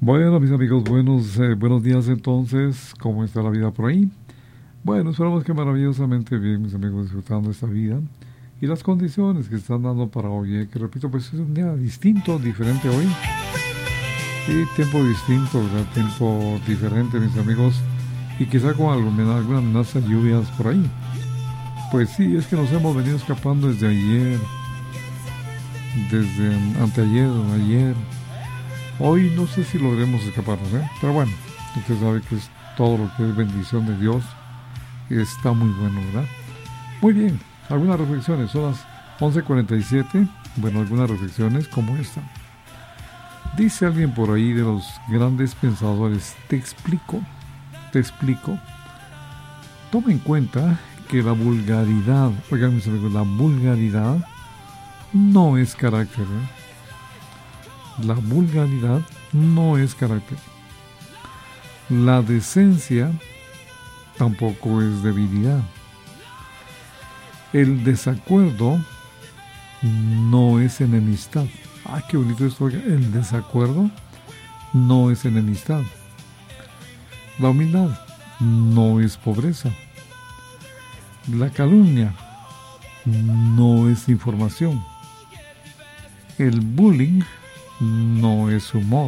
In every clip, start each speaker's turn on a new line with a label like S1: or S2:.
S1: Bueno, mis amigos, buenos días entonces. ¿Cómo está la vida por ahí? Bueno, esperamos que maravillosamente bien, mis amigos, disfrutando esta vida y las condiciones que están dando para hoy, que repito, pues es un día distinto, diferente hoy. Y tiempo distinto, ¿verdad? Tiempo diferente, mis amigos, y quizá con alguna amenaza de lluvias por ahí. Pues sí, es que nos hemos venido escapando desde ayer, desde anteayer, ayer. Hoy no sé si logremos escaparnos, pero bueno, usted sabe que es todo lo que es bendición de Dios. Está muy bueno, ¿verdad? Muy bien, algunas reflexiones, son las 11:47. Bueno, algunas reflexiones como esta. Dice alguien por ahí de los grandes pensadores, te explico. Toma en cuenta que la vulgaridad, oigan mis amigos, la vulgaridad no es carácter, La vulgaridad no es carácter. La decencia tampoco es debilidad. El desacuerdo no es enemistad. Qué bonito esto. El desacuerdo no es enemistad. La humildad no es pobreza. La calumnia no es información. El bullying no es humor.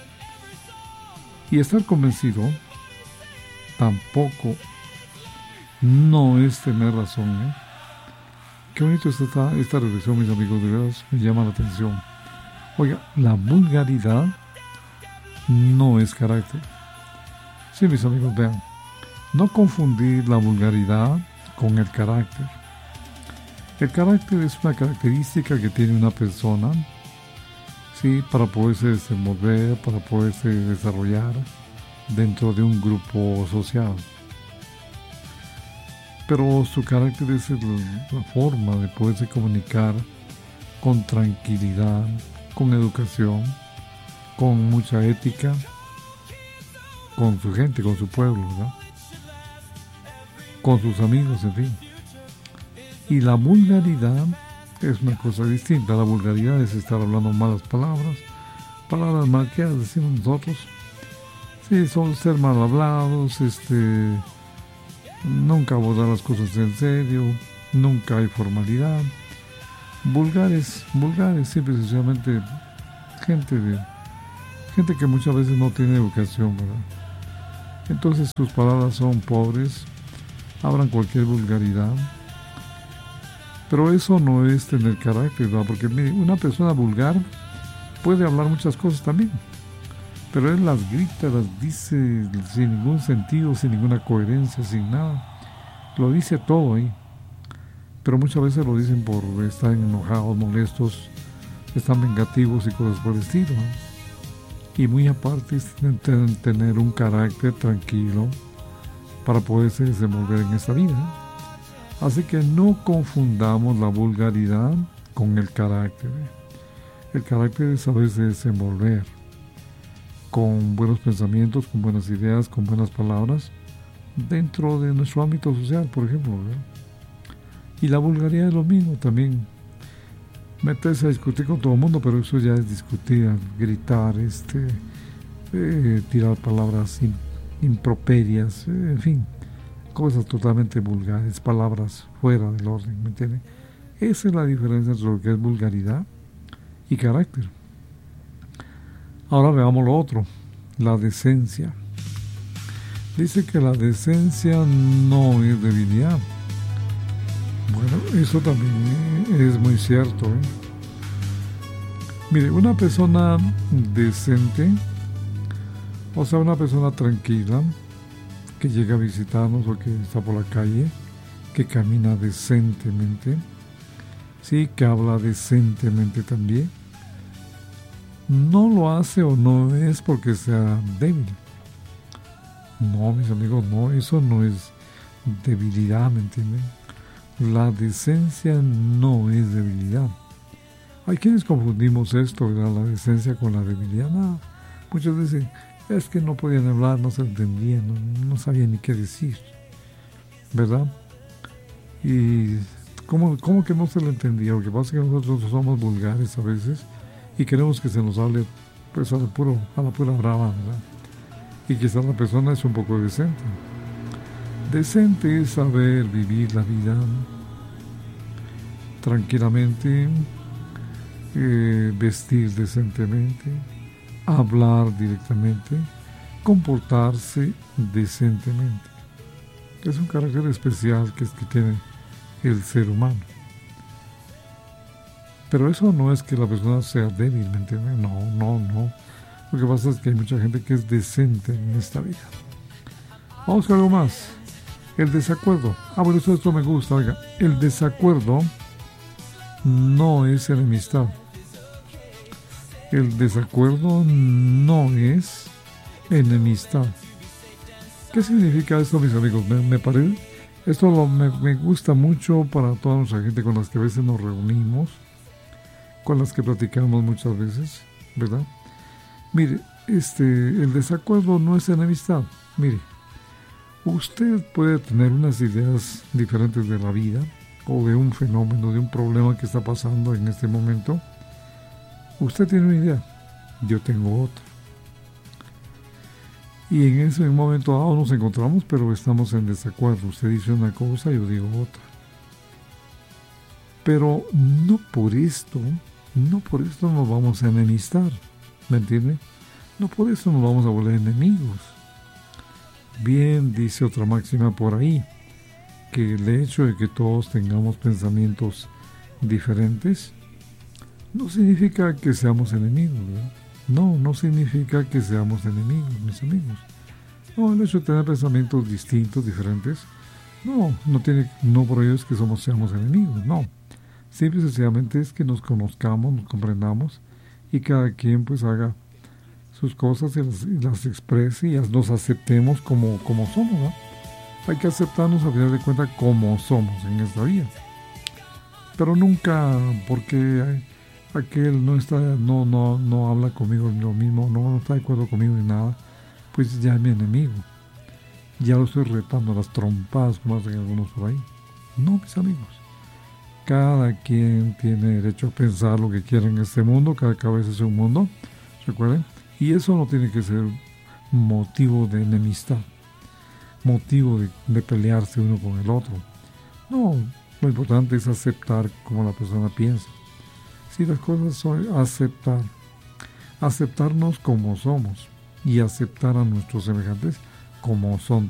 S1: Y estar convencido tampoco no es tener razón. Qué bonito es esta reflexión, mis amigos, de verdad me llama la atención. Oiga, la vulgaridad no es carácter. Sí, mis amigos, vean, no confundir la vulgaridad con el carácter. El carácter es una característica que tiene una persona, sí, para poderse desenvolver, para poderse desarrollar dentro de un grupo social. Pero su carácter es la forma de poderse comunicar con tranquilidad, con educación, con mucha ética, con su gente, con su pueblo, ¿verdad? Con sus amigos, en fin. Y la vulgaridad es una cosa distinta. La vulgaridad es estar hablando malas palabras malqueadas, decimos nosotros. Sí, son ser mal hablados, nunca abordar las cosas en serio, nunca hay formalidad. Vulgares, simple y sencillamente gente que muchas veces no tiene educación, ¿verdad? Entonces sus palabras son pobres, hablan cualquier vulgaridad. Pero eso no es tener carácter, ¿verdad? Porque mire, una persona vulgar puede hablar muchas cosas también, pero él las grita, las dice sin ningún sentido, sin ninguna coherencia, sin nada. Lo dice todo ahí. Pero muchas veces lo dicen por estar enojados, molestos, están vengativos y cosas por el estilo, ¿no? Y muy aparte tener un carácter tranquilo para poderse desenvolver en esta vida, ¿no? Así que no confundamos la vulgaridad con el carácter. El carácter es saberse desenvolver con buenos pensamientos, con buenas ideas, con buenas palabras dentro de nuestro ámbito social, por ejemplo, ¿verdad? Y la vulgaridad es lo mismo también. Meterse a discutir con todo el mundo, pero eso ya es discutir, gritar, tirar palabras improperias, en fin, cosas totalmente vulgares, palabras fuera del orden, ¿me entienden? Esa es la diferencia entre lo que es vulgaridad y carácter. Ahora veamos lo otro, la decencia. Dice que la decencia no es debilidad. Bueno, eso también es muy cierto, Mire, una persona decente, o sea, una persona tranquila, que llega a visitarnos o que está por la calle, que camina decentemente, sí, que habla decentemente también, no lo hace o no es porque sea débil. No, mis amigos, no, eso no es debilidad, ¿me entienden? La decencia no es debilidad. Hay quienes confundimos esto, ¿verdad? La decencia con la debilidad. No, muchos dicen, es que no podían hablar, no se entendían, no sabían ni qué decir, ¿verdad? Y ¿cómo que no se le entendía? Lo que pasa es que nosotros somos vulgares a veces y queremos que se nos hable pues a la pura brava, ¿verdad? Y quizás la persona es un poco decente. Decente es saber vivir la vida tranquilamente, vestir decentemente, hablar directamente, comportarse decentemente. Es un carácter especial que tiene el ser humano. Pero eso no es que la persona sea débil, ¿me entiendes? No. Lo que pasa es que hay mucha gente que es decente en esta vida. Vamos con algo más. El desacuerdo. Bueno, esto me gusta. Oiga, el desacuerdo no es enemistad. El desacuerdo no es enemistad. ¿Qué significa esto, mis amigos? Me parece, me gusta mucho para toda nuestra gente con las que a veces nos reunimos, con las que platicamos muchas veces, ¿verdad? Mire, el desacuerdo no es enemistad. Mire, usted puede tener unas ideas diferentes de la vida o de un fenómeno, de un problema que está pasando en este momento. Usted tiene una idea, yo tengo otra. Y en ese momento dado nos encontramos, pero estamos en desacuerdo. Usted dice una cosa, yo digo otra. Pero no por esto nos vamos a enemistar, ¿me entiende? No por eso nos vamos a volver enemigos. Bien, dice otra máxima por ahí, que el hecho de que todos tengamos pensamientos diferentes no significa que seamos enemigos, ¿verdad? No significa que seamos enemigos, mis amigos. No, el hecho de tener pensamientos distintos, diferentes, no por ello es que seamos enemigos, no. Simple y sencillamente es que nos conozcamos, nos comprendamos y cada quien pues haga sus cosas y las exprese y nos aceptemos como somos, ¿no? Hay que aceptarnos a final de cuentas como somos en esta vida. Pero nunca porque aquel no habla conmigo lo mismo, no está de acuerdo conmigo ni nada, pues ya es mi enemigo. Ya lo estoy retando a las trompadas, como hacen algunos por ahí. No, mis amigos. Cada quien tiene derecho a pensar lo que quiera en este mundo, cada cabeza es un mundo, recuerden. Y eso no tiene que ser motivo de enemistad, motivo de pelearse uno con el otro. No, lo importante es aceptar como la persona piensa. Si las cosas son aceptarnos como somos y aceptar a nuestros semejantes como son